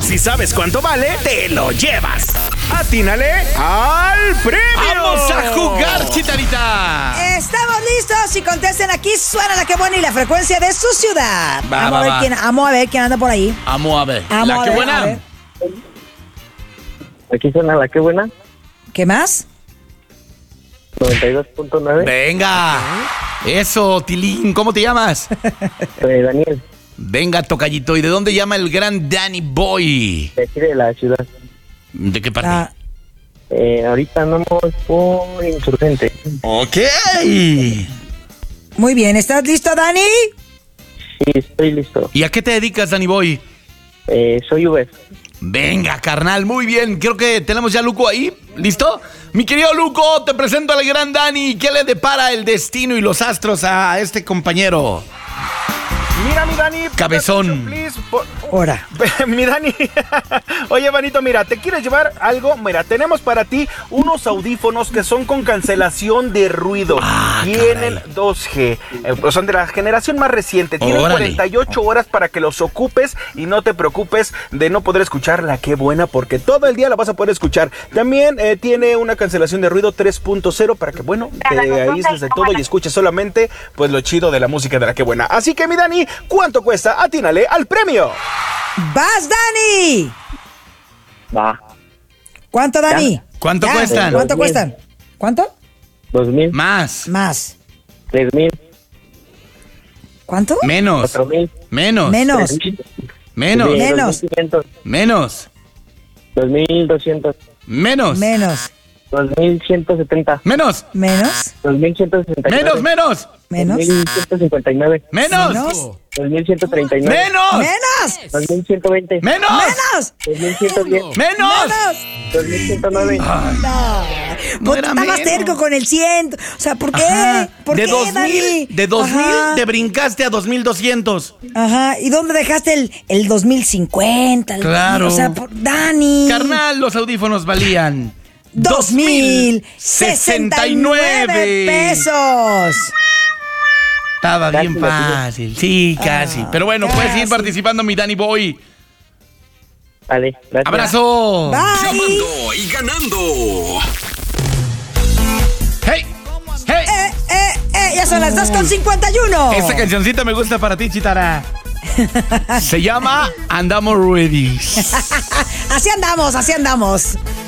Si sabes cuánto vale, te lo llevas. ¡Atínale al premio! ¡Vamos a jugar, Chicharita! Estamos listos y contesten. Aquí suena la que buena y la frecuencia de su ciudad. Va, Vamos a ver quién anda por ahí. Vamos a ver. Vamos La a que ver, a buena. ver. Aquí suena la que buena. ¿Qué más? 92.9. Venga. Eso, Tilín. ¿Cómo te llamas? Daniel, Venga, tocallito. ¿Y de dónde llama el gran Danny Boy? de aquí de la ciudad. ¿De qué parte? Ah, Ahorita andamos por Insurgente. Ok. muy bien. ¿Estás listo, Dani? Sí, estoy listo. ¿Y a qué te dedicas, Danny Boy? Soy Uber. Venga, carnal, muy bien. Creo que tenemos ya a Luco ahí. ¿Listo? Mi querido Luco, te presento al gran Dani. ¿Qué le depara el destino y los astros a este compañero? Mira, mi Dani. Cabezón. Please, Ahora. mi Dani. Oye, Vanito, mira, ¿te quieres llevar algo? Mira, tenemos para ti unos audífonos que son con cancelación de ruido. Tienen caray. 2G. Son de la generación más reciente. Tienen Órale. 48 horas para que los ocupes y no te preocupes de no poder escuchar la que buena, porque todo el día la vas a poder escuchar. También tiene una cancelación de ruido 3.0 para que, bueno, te aísles de todo y escuches solamente pues lo chido de la música de la que buena. Así que, mi Dani, ¿cuánto cuesta? Atínale al premio. ¡Vas, Dani! Va. ¿Cuánto, Dani? ¿Cuánto Ya, cuestan? ¿Cuánto 2,000. cuestan? ¿Cuánto? 2,000. Más. Más. 3,000. ¿Cuánto? Menos. 4,000. Menos. Menos. 3,000. Menos. Menos. 2,500. Menos. 2,200. Menos. Menos. 2,170. Menos. Menos. 2,169. Menos. Menos. Menos. 2,159. Menos. Menos. 2,139. Menos. Menos. 2,120. Menos. Menos. 2,110. Menos. 2,109. No. No era Estabas menos. terco con el 100. O sea, ¿por qué? Ajá. ¿Por de qué, 2000, Dani? de 2000 Ajá. te brincaste a 2200. Ajá. ¿Y dónde dejaste el 2050? Claro. O sea, Dani. Carnal, los audífonos valían 2,069 pesos. Estaba Casi bien lo fácil. Sí, casi. Pero bueno, puedes casi. ir participando, mi Danny Boy. Vale, gracias. ¡Abrazo! Bye. Llamando y ganando. ¡Hey! ¡Hey! Ya son las 2,51. Esta cancioncita me gusta para ti, Chitara. Se llama Andamos Ready. Así andamos, así andamos.